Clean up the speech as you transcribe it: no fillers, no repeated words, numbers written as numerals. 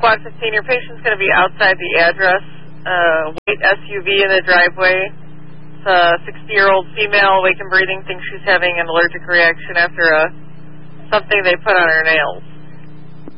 Squad 15, your patient's going to be outside the address. White SUV in the driveway. It's a 60-year-old female, awake and breathing, thinks she's having an allergic reaction after something they put on her nails.